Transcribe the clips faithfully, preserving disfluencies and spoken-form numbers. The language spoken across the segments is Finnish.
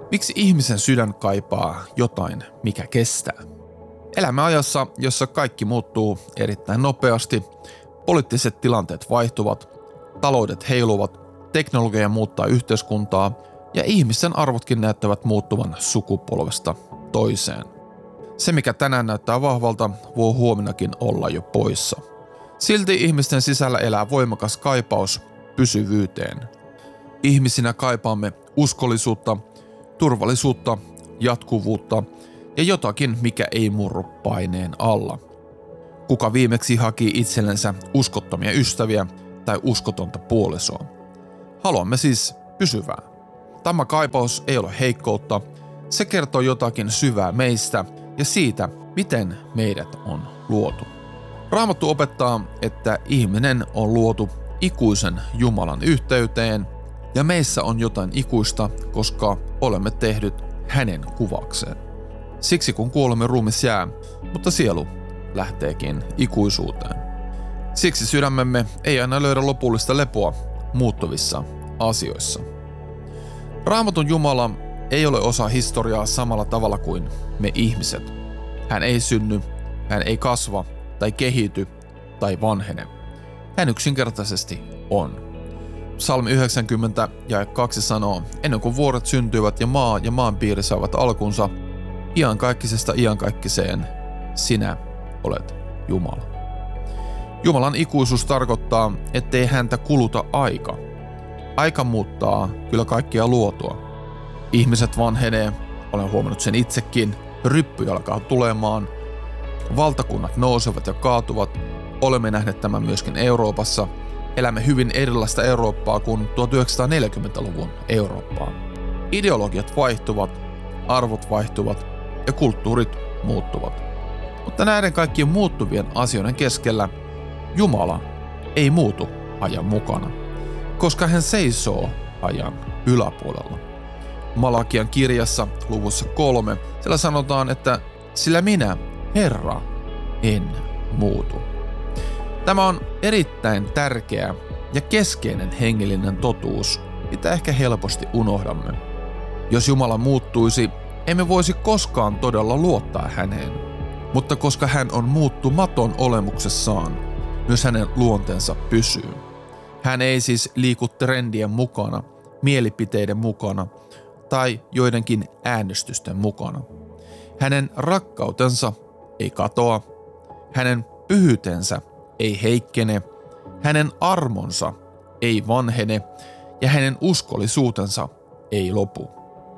Miksi ihmisen sydän kaipaa jotain, mikä kestää? Elämme ajassa, jossa kaikki muuttuu erittäin nopeasti, poliittiset tilanteet vaihtuvat, taloudet heiluvat, teknologia muuttaa yhteiskuntaa ja ihmisen arvotkin näyttävät muuttuvan sukupolvesta toiseen. Se, mikä tänään näyttää vahvalta, voi huomennakin olla jo poissa. Silti ihmisten sisällä elää voimakas kaipaus pysyvyyteen. Ihmisinä kaipaamme uskollisuutta, turvallisuutta, jatkuvuutta ja jotakin, mikä ei murru paineen alla. Kuka viimeksi haki itsellensä uskottomia ystäviä tai uskotonta puolisoa? Haluamme siis pysyvää. Tämä kaipaus ei ole heikkoutta, se kertoo jotakin syvää meistä ja siitä, miten meidät on luotu. Raamattu opettaa, että ihminen on luotu ikuisen Jumalan yhteyteen ja meissä on jotain ikuista, koska olemme tehdyt hänen kuvakseen. Siksi kun kuolemme, ruumis jää, mutta sielu lähteekin ikuisuuteen. Siksi sydämemme ei aina löydä lopullista lepoa muuttuvissa asioissa. Raamatun Jumala ei ole osa historiaa samalla tavalla kuin me ihmiset. Hän ei synny, hän ei kasva tai kehity tai vanhene. Hän yksinkertaisesti on. Psalmi yhdeksänkymmentä ja kaksi sanoo, ennen kuin vuoret syntyivät ja maa ja maan piiri saavat alkunsa, iankaikkisesta iankaikkiseen, sinä olet Jumala. Jumalan ikuisuus tarkoittaa, ettei häntä kuluta aika. Aika muuttaa kyllä kaikkia luotua. Ihmiset vanhenee, olen huomannut sen itsekin, ryppy alkaa tulemaan, valtakunnat nousevat ja kaatuvat, olemme nähneet tämän myöskin Euroopassa, elämme hyvin erilaista Eurooppaa kuin tuhatyhdeksänsataaneljäkymmentäluvun Eurooppaa. Ideologiat vaihtuvat, arvot vaihtuvat ja kulttuurit muuttuvat. Mutta näiden kaikkien muuttuvien asioiden keskellä Jumala ei muutu ajan mukana, koska hän seisoo ajan yläpuolella. Malakian kirjassa luvussa kolme siellä sanotaan, että sillä minä, Herra, en muutu. Tämä on erittäin tärkeä ja keskeinen hengellinen totuus, mitä ehkä helposti unohdamme. Jos Jumala muuttuisi, emme voisi koskaan todella luottaa häneen. Mutta koska hän on muuttumaton olemuksessaan, myös hänen luonteensa pysyy. Hän ei siis liiku trendien mukana, mielipiteiden mukana tai joidenkin äänestysten mukana. Hänen rakkautensa ei katoa, hänen pyhyytensä ei heikkene, hänen armonsa ei vanhene ja hänen uskollisuutensa ei lopu.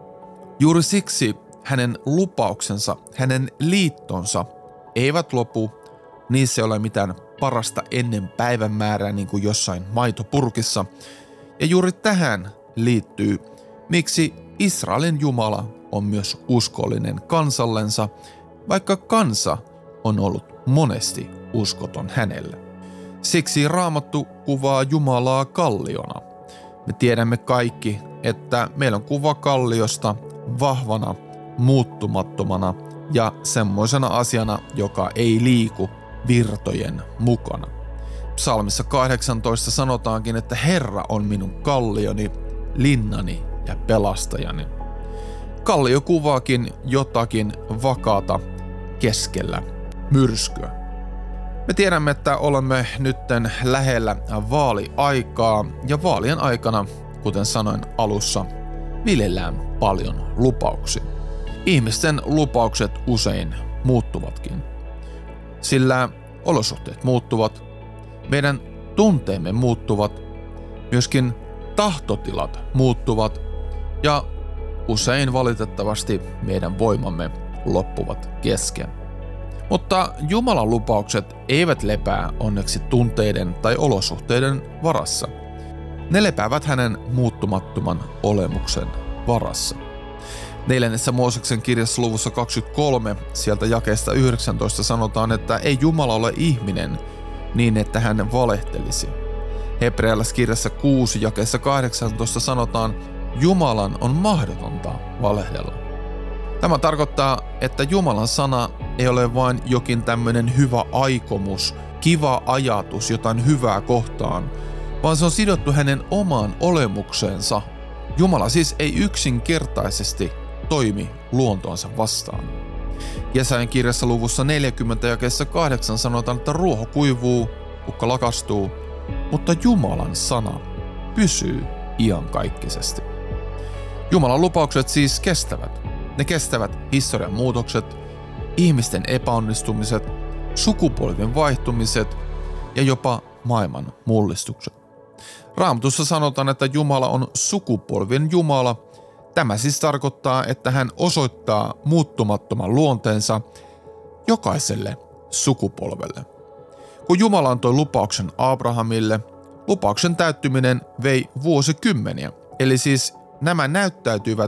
Juuri siksi hänen lupauksensa, hänen liittonsa eivät lopu, niissä ei ole mitään parasta ennen päivämäärää niin kuin jossain maitopurkissa. Ja juuri tähän liittyy, miksi Israelin Jumala on myös uskollinen kansallensa, vaikka kansa on ollut monesti uskoton hänelle. Siksi Raamattu kuvaa Jumalaa kalliona. Me tiedämme kaikki, että meillä on kuva kalliosta vahvana, muuttumattomana ja semmoisena asiana, joka ei liiku virtojen mukana. Psalmissa kahdeksantoista sanotaankin, että Herra on minun kallioni, linnani ja pelastajani. Kallio kuvaakin jotakin vakaata keskellä myrskyä. Me tiedämme, että olemme nytten lähellä vaaliaikaa ja vaalien aikana, kuten sanoin alussa, viljellään paljon lupauksia. Ihmisten lupaukset usein muuttuvatkin, sillä olosuhteet muuttuvat, meidän tunteemme muuttuvat, myöskin tahtotilat muuttuvat ja usein valitettavasti meidän voimamme loppuvat kesken. Mutta Jumalan lupaukset eivät lepää onneksi tunteiden tai olosuhteiden varassa. Ne lepäävät hänen muuttumattoman olemuksen varassa. Neljännessä Mooseksen kirjassa luvussa kaksikymmentäkolme, sieltä jakeesta yhdeksäntoista sanotaan, että ei Jumala ole ihminen niin, että hän valehtelisi. Hebrealaiskirjassa kuusi jakeessa kahdeksantoista sanotaan, Jumalan on mahdotonta valehdella. Tämä tarkoittaa, että Jumalan sana ei ole vain jokin tämmöinen hyvä aikomus, kiva ajatus jotain hyvää kohtaan, vaan se on sidottu hänen omaan olemukseensa, Jumala siis ei yksinkertaisesti toimi luontoonsa vastaan. Jesajan kirjassa luvussa neljäkymmentä jakeessa kahdeksan sanotaan, että ruoho kuivuu, kukka lakastuu, mutta Jumalan sana pysyy iankaikkisesti. Jumalan lupaukset siis kestävät. Ne kestävät historian muutokset, ihmisten epäonnistumiset, sukupolvien vaihtumiset ja jopa maailman mullistukset. Raamatussa sanotaan, että Jumala on sukupolvien Jumala. Tämä siis tarkoittaa, että hän osoittaa muuttumattoman luonteensa jokaiselle sukupolvelle. Kun Jumala antoi lupauksen Abrahamille, lupauksen täyttyminen vei vuosikymmeniä, eli siis nämä näyttäytyivät